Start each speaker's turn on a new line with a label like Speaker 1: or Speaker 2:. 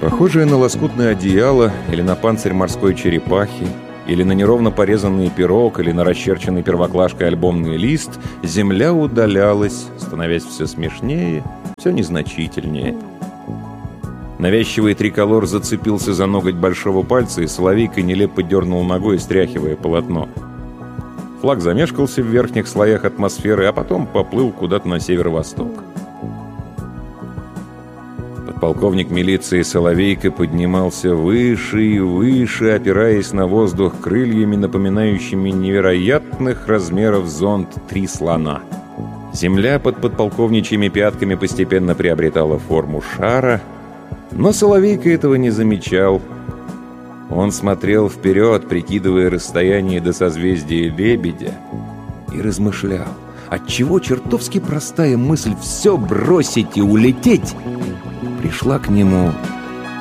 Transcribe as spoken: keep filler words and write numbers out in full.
Speaker 1: Похожее на лоскутное одеяло или на панцирь морской черепахи, или на неровно порезанный пирог, или на расчерченный первоклашкой альбомный лист, земля удалялась, становясь все смешнее, все незначительнее. Навязчивый триколор зацепился за ноготь большого пальца, и соловейка нелепо дернул ногой, стряхивая полотно. Флаг замешкался в верхних слоях атмосферы, а потом поплыл куда-то на северо-восток. Подполковник милиции Соловейко поднимался выше и выше, опираясь на воздух крыльями, напоминающими невероятных размеров зонт «Три слона». Земля под подполковничьими пятками постепенно приобретала форму шара, но Соловейко этого не замечал. Он смотрел вперед, прикидывая расстояние до созвездия Лебедя, и размышлял, отчего чертовски простая мысль «все бросить и улететь» пришла к нему